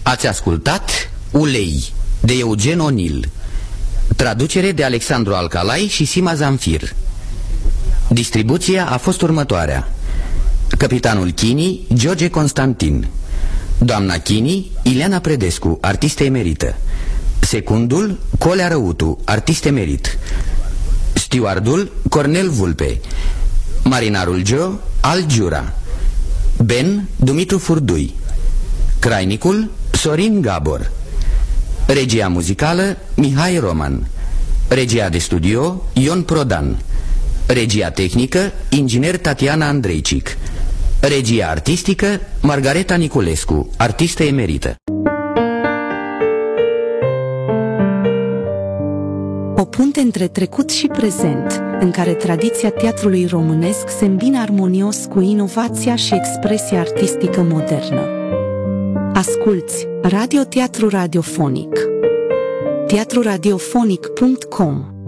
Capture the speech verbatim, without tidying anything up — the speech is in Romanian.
Ați ascultat Ulei de Eugen Onil, traducere de Alexandru Alcalai și Sima Zamfir. Distribuția a fost următoarea: Capitanul Chini, George Constantin; doamna Chini, Ileana Predescu, artistă emerită; secundul, Colea Răutu, artist emerit; stewardul, Cornel Vulpe; marinarul Joe, Al Giura; Ben, Dumitru Furdui; crainicul, Sorin Gabor; regia muzicală, Mihai Roman; regia de studio, Ion Prodan; regia tehnică, inginer Tatiana Andreicic; regia artistică, Margareta Niculescu, artistă emerită. O punte între trecut și prezent, în care tradiția teatrului românesc se îmbină armonios cu inovația și expresia artistică modernă. Asculți Radio Teatru Radiofonic. teatru radiofonic punct com